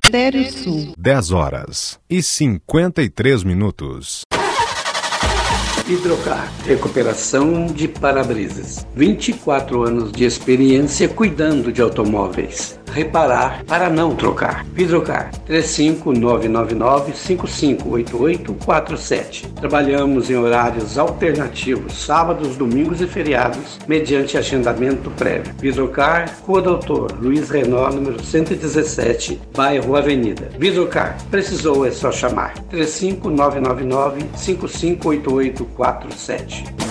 Ministério Sul. 10h53. Hidrocar, recuperação de para-brisas. 24 anos de experiência cuidando de automóveis. Reparar para não trocar. Hidrocar, 35999-558847. Trabalhamos em horários alternativos, sábados, domingos e feriados, mediante agendamento prévio. Hidrocar, Rua Doutor Luiz Renault, número 117, bairro Avenida. Hidrocar, precisou é só chamar. 35999-558847.